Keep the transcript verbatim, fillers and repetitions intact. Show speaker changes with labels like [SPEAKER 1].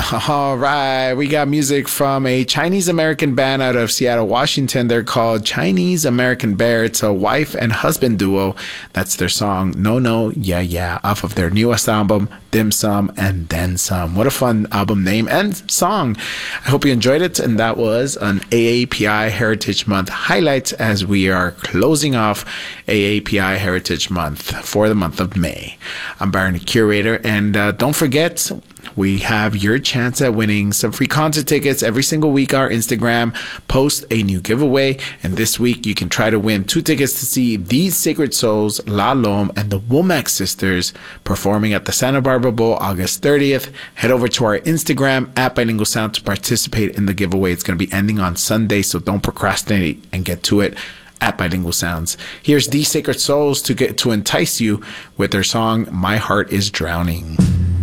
[SPEAKER 1] All right, we got music from a Chinese-American band out of Seattle, Washington. They're called Chinese American Bear. It's a wife and husband duo. That's their song, No No Yeah Yeah, off of their newest album, Dim Sum and Then Some. What a fun album name and song. I hope you enjoyed it, and that was an A A P I Heritage Month highlight as we are closing off A A P I Heritage Month for the month of May. I'm Byron, the curator, and uh, don't forget, we have your chance at winning some free concert tickets every single week. Our Instagram posts a new giveaway, and this week you can try to win two tickets to see These Sacred Souls, La Lome, and the Womack Sisters performing at the Santa Barbara Bowl August thirtieth. Head over to our Instagram at Bilingual Sound to participate in the giveaway. It's going to be ending on Sunday, so don't procrastinate and get to it at Bilingual Sounds. Here's These Sacred Souls to get to entice you with their song My Heart is Drowning.